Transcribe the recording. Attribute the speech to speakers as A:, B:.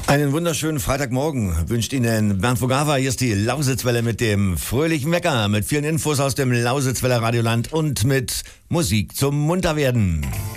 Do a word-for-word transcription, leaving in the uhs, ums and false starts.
A: Einen wunderschönen Freitagmorgen wünscht Ihnen Bernd Vogava. Hier ist die Lausitzwelle mit dem fröhlichen Wecker, mit vielen Infos aus dem Lausitzweller Radioland und mit Musik zum Munterwerden.